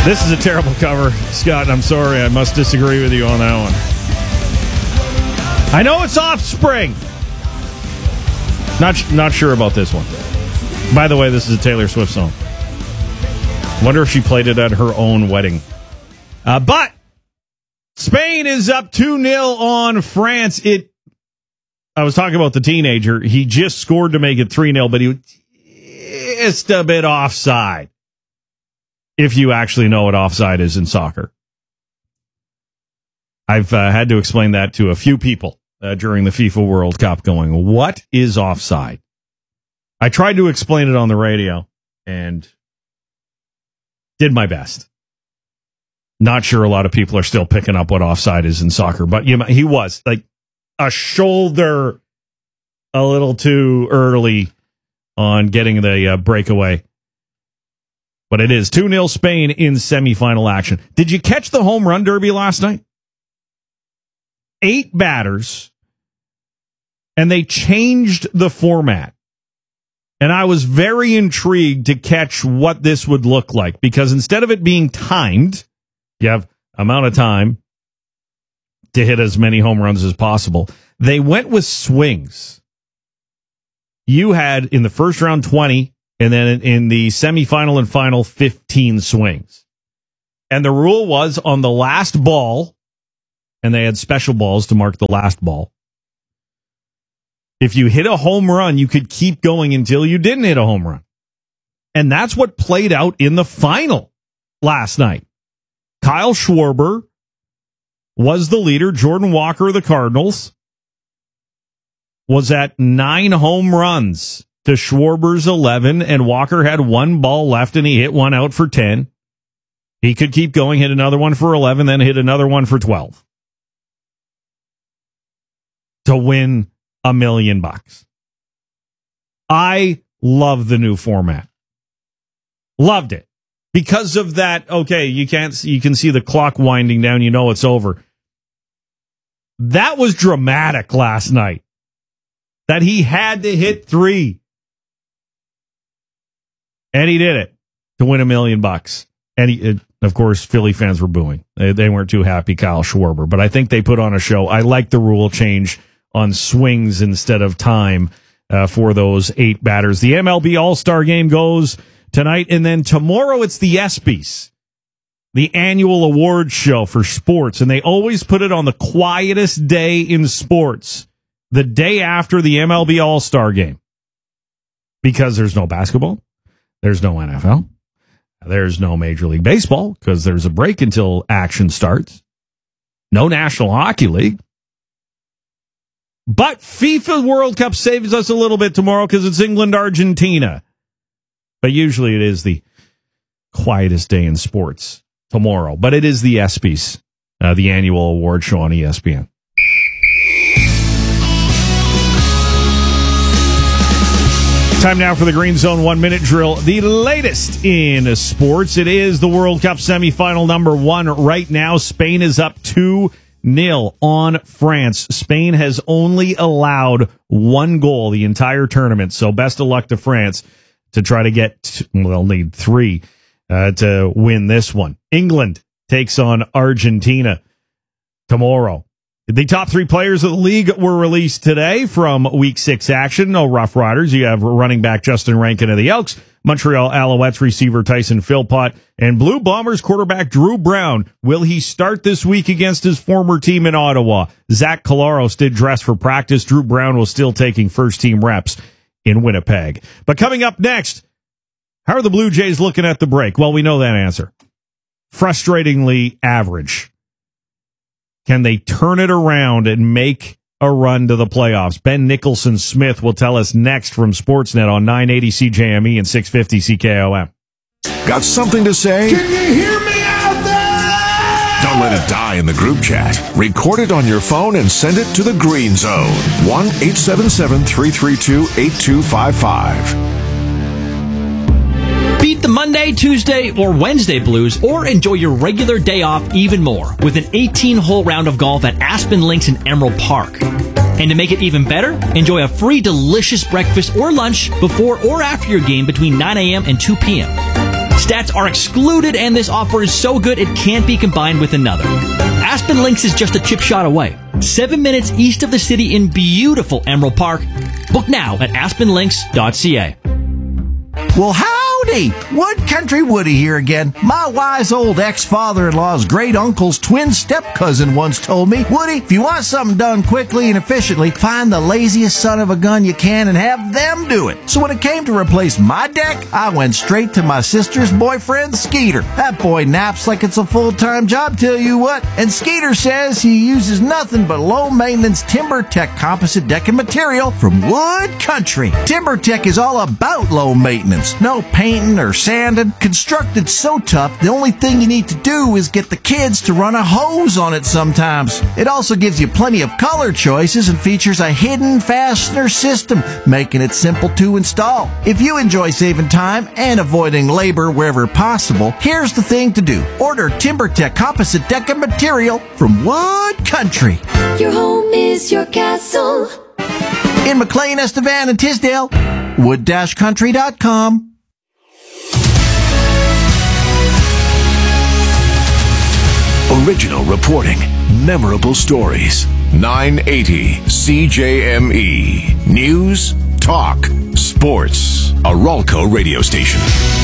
This is a terrible cover, Scott. I'm sorry. I must disagree with you on that one. I know it's Offspring. Not sure about this one. By the way, this is a Taylor Swift song. Wonder if she played it at her own wedding. But Spain is up 2-0 on France. I was talking about the teenager. He just scored to make it 3-0, but he was just a bit offside. If you actually know what offside is in soccer. I've had to explain that to a few people during the FIFA World Cup going, what is offside? I tried to explain it on the radio and did my best. Not sure a lot of people are still picking up what offside is in soccer, but he was like a shoulder a little too early on getting the breakaway. But it is 2-0 Spain in semifinal action. Did you catch the home run derby last night? 8 batters, and they changed the format. And I was very intrigued to catch what this would look like, because instead of it being timed, you have amount of time to hit as many home runs as possible. They went with swings. You had in the first round 20, and then in the semifinal and final 15 swings. And the rule was on the last ball, and they had special balls to mark the last ball. If you hit a home run, you could keep going until you didn't hit a home run. And that's what played out in the final last night. Kyle Schwarber was the leader. Jordan Walker of the Cardinals was at 9 home runs to Schwarber's 11, and Walker had 1 ball left, and he hit one out for 10. He could keep going, hit another one for 11, then hit another one for 12. To win $1 million. I love the new format. Loved it. Because of that, okay, you can see the clock winding down, you know it's over. That was dramatic last night. That he had to hit 3. And he did it to win $1 million. And of course, Philly fans were booing. They weren't too happy, Kyle Schwarber. But I think they put on a show. I like the rule change on swings instead of time for those 8 batters. The MLB All-Star Game goes tonight. And then tomorrow it's the ESPYs, the annual awards show for sports. And they always put it on the quietest day in sports, the day after the MLB All-Star Game. Because there's no basketball. There's no NFL. There's no Major League Baseball because there's a break until action starts. No National Hockey League. But FIFA World Cup saves us a little bit tomorrow because it's England-Argentina. But usually it is the quietest day in sports tomorrow. But it is the ESPYs, the annual award show on ESPN. Time now for the Green Zone 1-minute drill. The latest in sports. It is the World Cup semifinal number 1 right now. Spain is up 2-0 on France. Spain has only allowed 1 goal the entire tournament. So best of luck to France to try to get, they'll need 3 to win this one. England takes on Argentina tomorrow. The top 3 players of the league were released today from Week 6 action. No Rough Riders. You have running back Justin Rankin of the Elks, Montreal Alouettes receiver Tyson Philpott, and Blue Bombers quarterback Drew Brown. Will he start this week against his former team in Ottawa? Zach Collaros did dress for practice. Drew Brown was still taking first-team reps in Winnipeg. But coming up next, how are the Blue Jays looking at the break? Well, we know that answer. Frustratingly average. Can they turn it around and make a run to the playoffs? Ben Nicholson-Smith will tell us next from Sportsnet on 980 CJME and 650 CKOM. Got something to say? Can you hear me out there? Don't let it die in the group chat. Record it on your phone and send it to the Green Zone. 1-877-332-8255. Beat the Monday, Tuesday, or Wednesday blues, or enjoy your regular day off even more with an 18-hole round of golf at Aspen Links in Emerald Park. And to make it even better, enjoy a free delicious breakfast or lunch before or after your game between 9 a.m. and 2 p.m. Stats are excluded, and this offer is so good it can't be combined with another. Aspen Links is just a chip shot away. 7 minutes east of the city in beautiful Emerald Park. Book now at aspenlinks.ca. Well, howdy! Wood Country Woody here again. My wise old ex-father-in-law's great-uncle's twin step-cousin once told me, Woody, if you want something done quickly and efficiently, find the laziest son of a gun you can and have them do it. So when it came to replace my deck, I went straight to my sister's boyfriend, Skeeter. That boy naps like it's a full-time job, tell you what. And Skeeter says he uses nothing but low-maintenance TimberTech composite decking material from Wood Country. TimberTech is all about low maintenance. No painting or sanding. Constructed so tough, the only thing you need to do is get the kids to run a hose on it sometimes. It also gives you plenty of color choices and features a hidden fastener system, making it simple to install. If you enjoy saving time and avoiding labor wherever possible, here's the thing to do. Order TimberTech composite decking material from Wood Country. Your home is your castle. In McLean, Estevan, and Tisdale, wood-country.com. Original reporting, memorable stories. 980 CJME. News, talk, sports. A Ralco radio station.